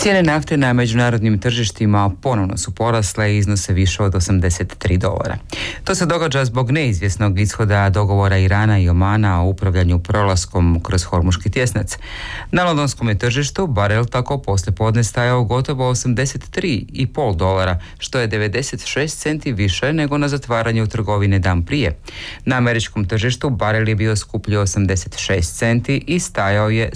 Cijene nafte na međunarodnim tržištima ponovno su porasle i iznose više od $83. To se događa zbog neizvjesnog ishoda dogovora Irana i Omana o upravljanju prolaskom kroz Hormuški tjesnac. Na londonskom tržištu barel tako poslijepodne stajao gotovo $83,5, što je 96 centi više nego na zatvaranju trgovine dan prije. Na američkom tržištu barel je bio skuplji 86 centi i stajao je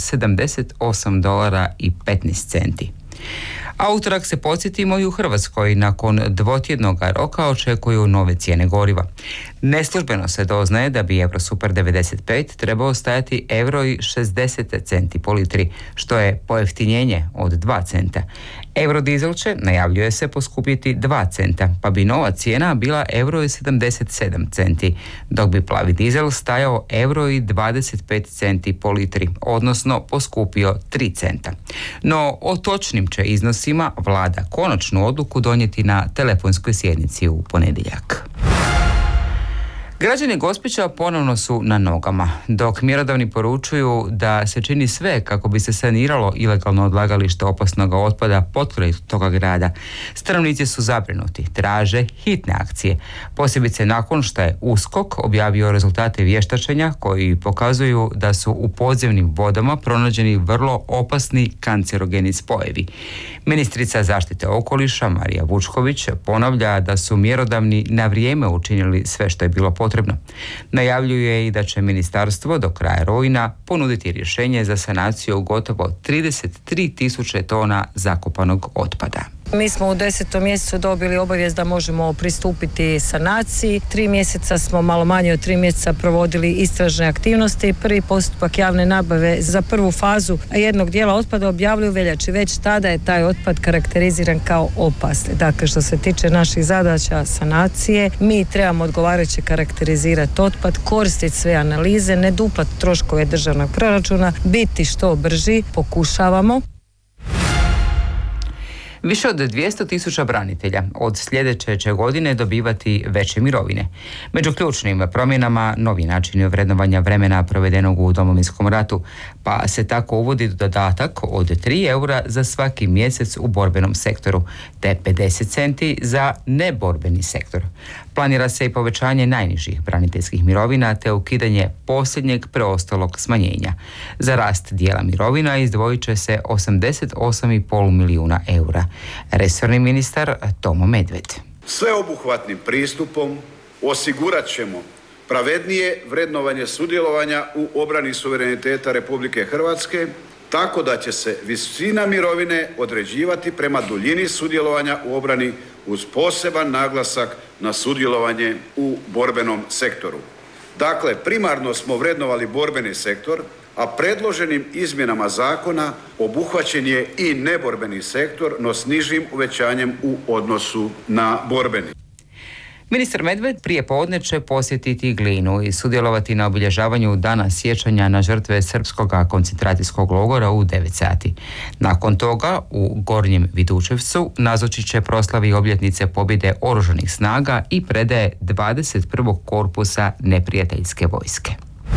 $78,15. A utorak se podsjetimo i u Hrvatskoj nakon dvotjednog roka očekuju nove cijene goriva. Neslužbeno se doznaje da bi Euro Super 95 trebao stajati €60 po litri, što je pojeftinjenje od 2 centa. Eurodizel će, najavljuje se, poskupiti 2 centa, pa bi nova cijena bila €77, dok bi plavi dizel stajao €25 po litri, odnosno poskupio 3 centa. No, o točnim će iznosima vlada konačnu odluku donijeti na telefonskoj sjednici u ponedjeljak. Građani Gospića ponovno su na nogama, dok mjerodavni poručuju da se čini sve kako bi se saniralo ilegalno odlagalište opasnog otpada potkraj toga grada. Stanovnici su zabrinuti, traže hitne akcije, posebice nakon što je USKOK objavio rezultate vještačenja koji pokazuju da su u podzemnim vodama pronađeni vrlo opasni kancerogeni spojevi. Ministrica zaštite okoliša Marija Vučković ponavlja da su mjerodavni na vrijeme učinili sve što je bilo potrebno. Najavljuje i da će ministarstvo do kraja rujna ponuditi rješenje za sanaciju gotovo 33.000 tona zakopanog otpada. Mi smo u 10. mjesecu dobili obavijest da možemo pristupiti sanaciji. 3 mjeseca smo, malo manje od 3 mjeseca, provodili istražne aktivnosti. Prvi postupak javne nabave za prvu fazu jednog dijela otpada objavili u veljači. Već tada je taj otpad karakteriziran kao opasni. Dakle, što se tiče naših zadaća sanacije, mi trebamo odgovarajuće karakterizirati otpad, koristiti sve analize, ne duplati troškove državnog proračuna, biti što brži, pokušavamo. Više od 200.000 branitelja od sljedeće će godine dobivati veće mirovine. Među ključnim promjenama novi način vrednovanja vremena provedenog u Domovinskom ratu, pa se tako uvodi dodatak od 3 eura za svaki mjesec u borbenom sektoru, te 50 centi za neborbeni sektor. Planira se i povećanje najnižih braniteljskih mirovina te ukidanje posljednjeg preostalog smanjenja. Za rast dijela mirovina izdvojit će se 88,5 milijuna eura. Resorni ministar Tomo Medved. Sveobuhvatnim pristupom osigurat ćemo pravednije vrednovanje sudjelovanja u obrani suvereniteta Republike Hrvatske, tako da će se visina mirovine određivati prema duljini sudjelovanja u obrani uz poseban naglasak na sudjelovanje u borbenom sektoru. Dakle, primarno smo vrednovali borbeni sektor, a predloženim izmjenama zakona obuhvaćen je i neborbeni sektor, no s nižim uvećanjem u odnosu na borbeni. Ministar Medved prije podne će posjetiti Glinu i sudjelovati na obilježavanju Dana sjećanja na žrtve srpskog koncentracijskog logora u 9 sati. Nakon toga u Gornjem Vidučevcu nazočit će proslavi obljetnice pobjede oružanih snaga i predaje 21. korpusa neprijateljske vojske.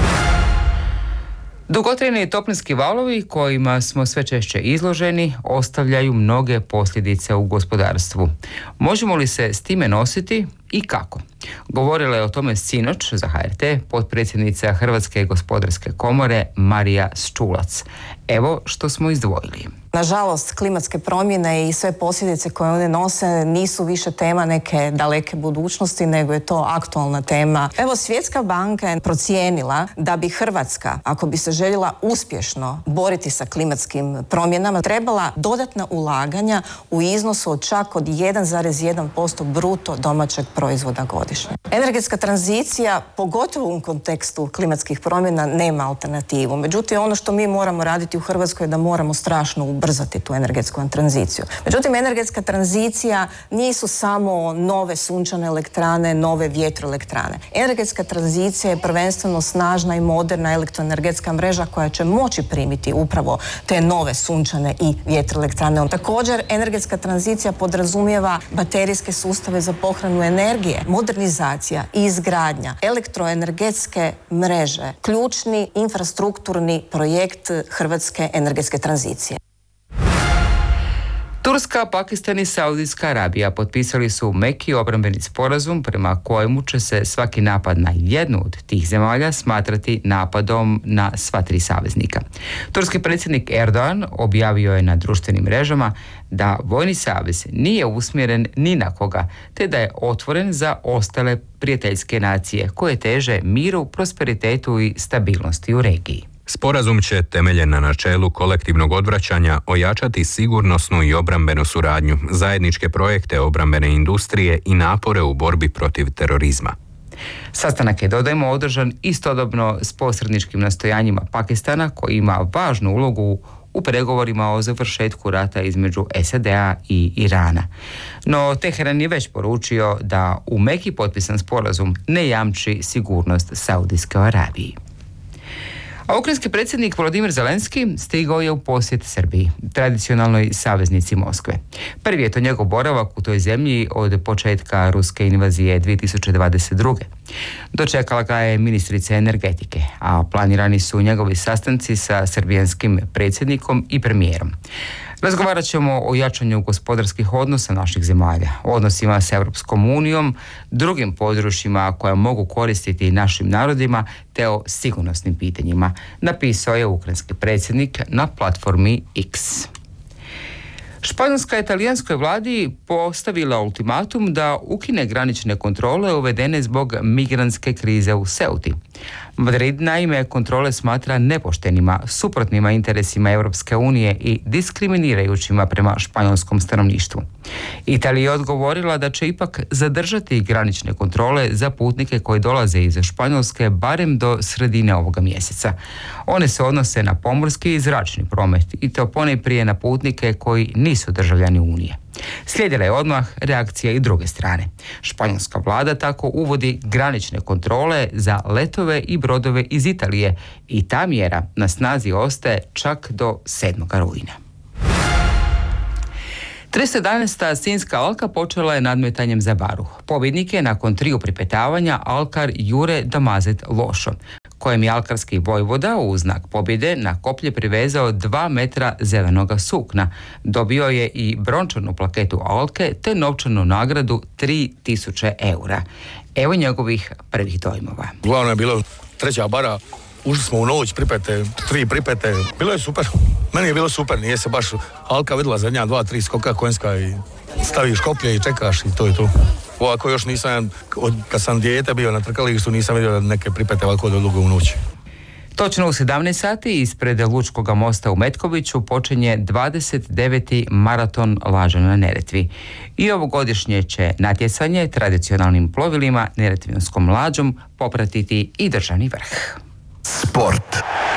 Dugotrajni toplinski valovi kojima smo sve češće izloženi ostavljaju mnoge posljedice u gospodarstvu. Možemo li se s time nositi i kako? Govorila je o tome sinoć za HRT potpredsjednica Hrvatske gospodarske komore Marija Ščulac. Evo što smo izdvojili. Nažalost, klimatske promjene i sve posljedice koje one nose nisu više tema neke daleke budućnosti, nego je to aktualna tema. Evo, Svjetska banka je procijenila da bi Hrvatska, ako bi se željela uspješno boriti sa klimatskim promjenama, trebala dodatna ulaganja u iznosu od čak od 1,1% bruto domaćeg proizvoda godišnje. Energetska tranzicija, pogotovo u kontekstu klimatskih promjena, nema alternativu. Međutim, ono što mi moramo raditi u Hrvatskoj je da moramo strašno ubrzati tu energetsku tranziciju. Međutim, energetska tranzicija nisu samo nove sunčane elektrane, nove vjetroelektrane. Energetska tranzicija je prvenstveno snažna i moderna elektroenergetska mreža koja će moći primiti upravo te nove sunčane i vjetroelektrane. Također, energetska tranzicija podrazumijeva baterijske sustave za pohranu energije, modernizacija i izgradnja elektroenergetske mreže, ključni infrastrukturni projekt hrvatske energetske tranzicije. Turska, Pakistan i Saudijska Arabija potpisali su meki obrambeni sporazum prema kojemu će se svaki napad na jednu od tih zemalja smatrati napadom na sva tri saveznika. Turski predsjednik Erdogan objavio je na društvenim mrežama da vojni savez nije usmjeren ni na koga, te da je otvoren za ostale prijateljske nacije koje teže miru, prosperitetu i stabilnosti u regiji. Sporazum će, temeljen na načelu kolektivnog odvraćanja, ojačati sigurnosnu i obrambenu suradnju, zajedničke projekte obrambene industrije i napore u borbi protiv terorizma. Sastanak je, dodajmo, održan istodobno s posredničkim nastojanjima Pakistana, koji ima važnu ulogu u pregovorima o završetku rata između SAD-a i Irana. No Teheran je već poručio da u Meki potpisan sporazum ne jamči sigurnost Saudijskoj Arabiji. A ukrajinski predsjednik Volodimir Zelenski stigao je u posjet Srbiji, tradicionalnoj saveznici Moskve. Prvi je to njegov boravak u toj zemlji od početka ruske invazije 2022. Dočekala ga je ministrica energetike, a planirani su njegovi sastanci sa srbijanskim predsjednikom i premijerom. Razgovarat ćemo o jačanju gospodarskih odnosa naših zemalja, odnosima s Europskom unijom, drugim područjima koja mogu koristiti našim narodima, te o sigurnosnim pitanjima, napisao je ukrajinski predsjednik na platformi X. Španjolska je talijanskoj vladi postavila ultimatum da ukine granične kontrole uvedene zbog migrantske krize u Ceuti. Madrid naime kontrole smatra nepoštenima, suprotnima interesima Europske unije i diskriminirajućima prema španjolskom stanovništvu. Italija je odgovorila da će ipak zadržati granične kontrole za putnike koji dolaze iz Španjolske barem do sredine ovoga mjeseca. One se odnose na pomorski i zračni promet i to ponajprije na putnike koji nisu državljani Unije. Slijedila je odmah reakcija i druge strane. Španjolska vlada tako uvodi granične kontrole za letove i brodove iz Italije i ta mjera na snazi ostaje čak do 7. rujna. 311. Sinjska alka počela je nadmetanjem za baru. Pobjednik je nakon 3 pripetavanja alkar Jure Damazet Lošo, kojem je alkarski vojvoda u znak pobjede na koplje privezao 2 metra zelenoga sukna. Dobio je i brončanu plaketu alke te novčanu nagradu 3000 eura. Evo njegovih prvih dojmova. Glavno je bilo 3. bara. Ušli smo u noć, 3 pripete. Bilo je super. Meni je bilo super, nije se baš alka vidjela zadnja 2-3 skoka konjska i staviš koplje i čekaš i to je to. Ovako još nisam, kad sam dijete bio na trkalištu, nisam vidio neke pripete ovako dugo u noći. Točno u 17 sati ispred Lučkog mosta u Metkoviću počinje 29. maraton laža na Neretvi. I ovogodišnje će natjecanje tradicionalnim plovilima neretvinskom lađom popratiti i državni vrh. Sport.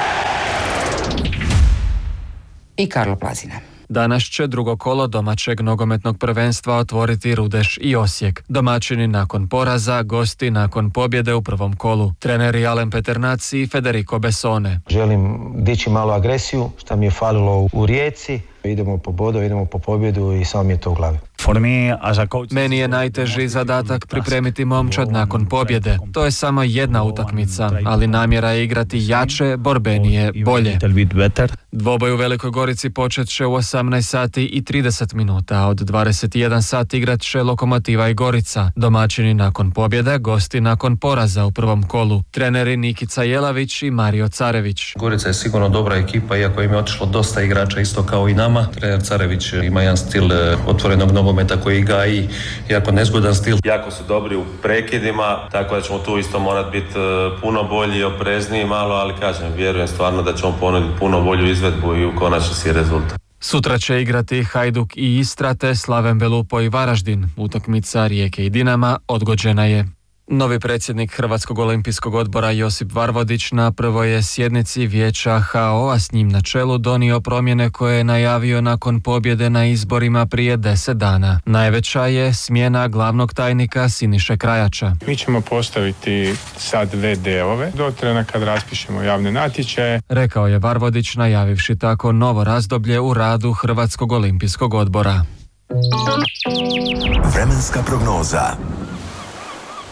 I Karlo Plazina. Danas će drugo kolo domaćeg nogometnog prvenstva otvoriti Rudeš i Osijek. Domaćini nakon poraza, gosti nakon pobjede u prvom kolu. Treneri Alen Peternac i Federico Bessone. Želim dići malo agresiju, što mi je falilo u Rijeci. Idemo po bodu, idemo po pobjedu i samo mi je to u glavi. Meni je najteži zadatak pripremiti momčad nakon pobjede. To je samo jedna utakmica, ali namjera je igrati jače, borbenije, bolje. Dvoboj u Velikoj Gorici počet će u 18 sati i 30 minuta, a od 21 sat igrat će Lokomotiva i Gorica. Domaćini nakon pobjede, gosti nakon poraza u prvom kolu. Treneri Nikica Jelavić i Mario Carević. Gorica je sigurno dobra ekipa, iako im je otišlo dosta igrača isto kao i nama. Trener Carević ima jedan stil otvorenog nogometa koji gaji jako nezgodan stil. Jako su dobri u prekidima, tako da ćemo tu isto morati biti puno bolji i oprezniji malo, ali kažem, vjerujem stvarno da ćemo ponuditi puno bolju izvedbu i u konačnici rezultat. Sutra će igrati Hajduk i Istra te Slaven Belupo i Varaždin. Utakmica Rijeke i Dinama odgođena je. Novi predsjednik Hrvatskog olimpijskog odbora Josip Varvodić na prvoj je sjednici vijeća HO, a s njim na čelu donio promjene koje je najavio nakon pobjede na izborima prije 10 dana. Najveća je smjena glavnog tajnika Siniše Krajača. Mi ćemo postaviti sad VD-ove do trena kad raspišemo javne natječaje, rekao je Varvodić, najavivši tako novo razdoblje u radu Hrvatskog olimpijskog odbora. Vremenska prognoza.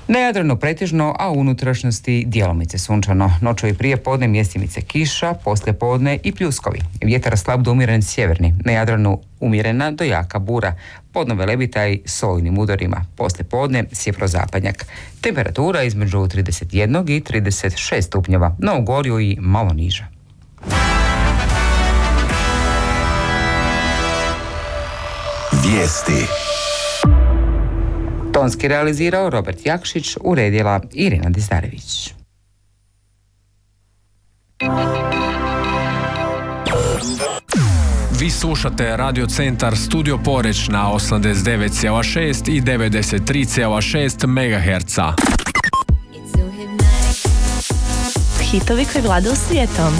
Na Jadranu pretežno, a u unutrašnjosti djelomice sunčano. Noću i prije podne mjestimice kiša, poslije podne i pljuskovi. Vjetar slab do umjeren sjeverni. Na Jadranu umjerena do jaka bura. Podno Velebita i s olujnim udorima. Poslije podne sjeverozapadnjak. Temperatura između 31 i 36 stupnjeva. Na Ugorju i malo niža. Vijesti. Tonski realizirao Robert Jakšić, uredila Irina Dizdarević. Vi slušate Radio Centar Studio Poreč na 89,6 i 93,6 MHz. Hitovi koji vladaju svijetom.